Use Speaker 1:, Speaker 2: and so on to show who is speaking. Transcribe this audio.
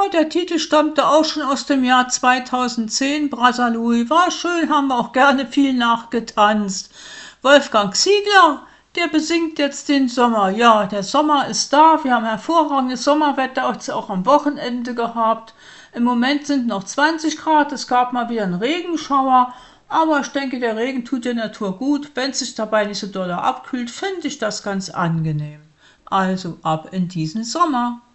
Speaker 1: der Titel stammte auch schon aus dem Jahr 2010. Brother Louis war schön, haben wir auch gerne viel nachgetanzt. Wolfgang Ziegler, der besingt jetzt den Sommer. Ja, der Sommer ist da. Wir haben hervorragendes Sommerwetter auch am Wochenende gehabt. Im Moment sind noch 20 Grad. Es gab mal wieder einen Regenschauer. Aber ich denke, der Regen tut der Natur gut. Wenn es sich dabei nicht so doll abkühlt, finde ich das ganz angenehm. Also ab in diesen Sommer.